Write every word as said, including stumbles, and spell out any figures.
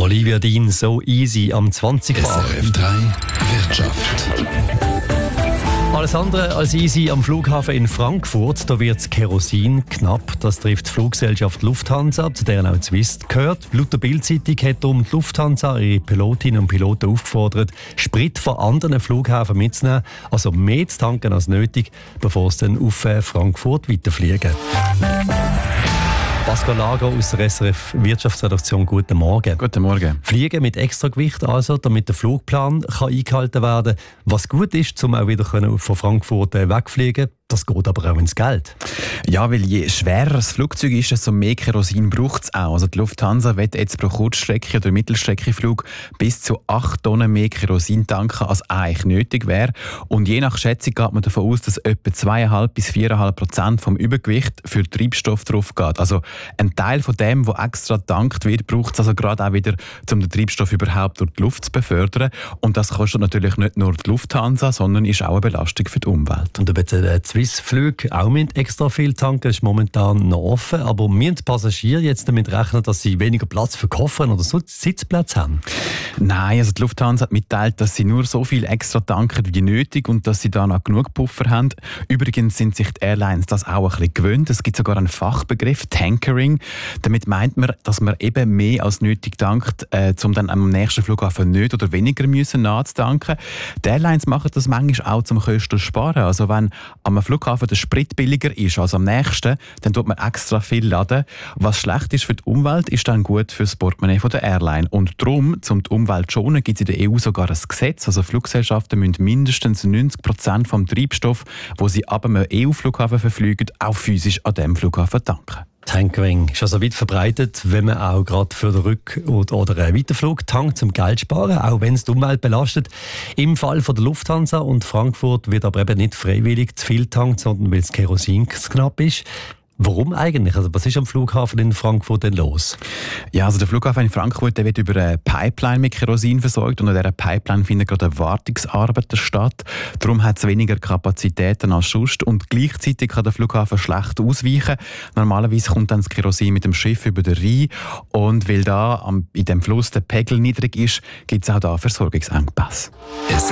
Olivia Dean, so easy am zwanzig vor S R F drei Wirtschaft. Alles andere als easy am Flughafen in Frankfurt. Da wird das Kerosin knapp. Das trifft die Fluggesellschaft Lufthansa, zu der auch die Swiss gehört. Laut der Bild-Zeitung hat darum die Lufthansa ihre Pilotinnen und Piloten aufgefordert, Sprit von anderen Flughäfen mitzunehmen, also mehr zu tanken als nötig, bevor sie dann auf Frankfurt weiterfliegen. Pascal Lager aus der S R F Wirtschaftsredaktion, guten Morgen. Guten Morgen. Fliegen mit Extragewicht also, damit der Flugplan kann eingehalten werden kann. Was gut ist, um auch wieder von Frankfurt wegfliegen können. Das geht aber auch ins Geld. Ja, weil je schwerer das Flugzeug ist, desto mehr Kerosin braucht es auch. Also die Lufthansa wird jetzt pro Kurzstrecke- oder Mittelstreckenflug bis zu acht Tonnen mehr Kerosin tanken, als eigentlich nötig wäre. Und je nach Schätzung geht man davon aus, dass etwa zwei Komma fünf bis vier Komma fünf Prozent vom Übergewicht für Treibstoff drauf geht. Also ein Teil von dem, der extra getankt wird, braucht es also gerade auch wieder, um den Treibstoff überhaupt durch die Luft zu befördern. Und das kostet natürlich nicht nur die Lufthansa, sondern ist auch eine Belastung für die Umwelt. Und die Swiss-Flüge auch mit extra viel tanken, ist momentan noch offen. Aber müssen die Passagiere jetzt damit rechnen, dass sie weniger Platz für Koffer oder Sitzplätze haben? Nein, also die Lufthansa hat mitteilt, dass sie nur so viel extra tanken wie nötig und dass sie da noch genug Puffer haben. Übrigens sind sich die Airlines das auch ein bisschen gewöhnt. Es gibt sogar einen Fachbegriff, Tankering. Damit meint man, dass man eben mehr als nötig tankt, äh, um dann am nächsten Flughafen nicht oder weniger müssen nachzutanken. Die Airlines machen das manchmal auch zum Kosten sparen. Also wenn am Flughafen der Sprit billiger ist als am nächsten, dann tut man extra viel laden. Was schlecht ist für die Umwelt, ist dann gut für das Portemonnaie der Airline. Und darum, um die Umwelt zu schonen, gibt es in der E U sogar ein Gesetz. Also Fluggesellschaften müssen mindestens neunzig Prozent vom Treibstoff, wo sie ab einem E U-Flughafen verfliegen, auch physisch an diesem Flughafen tanken. Tankering ist also weit verbreitet, wenn man auch gerade für den Rück- oder einen Weiterflug tankt, zum Geld sparen, auch wenn es die Umwelt belastet. Im Fall von der Lufthansa und Frankfurt wird aber eben nicht freiwillig zu viel tankt, sondern weil das Kerosin zu knapp ist. Warum eigentlich? Also was ist am Flughafen in Frankfurt denn los? Ja, also der Flughafen in Frankfurt der wird über eine Pipeline mit Kerosin versorgt und an dieser Pipeline finden gerade Wartungsarbeiten statt. Darum hat es weniger Kapazitäten als sonst und gleichzeitig kann der Flughafen schlecht ausweichen. Normalerweise kommt dann das Kerosin mit dem Schiff über den Rhein und weil da am, in dem Fluss der Pegel niedrig ist, gibt es auch da Versorgungsengpässe.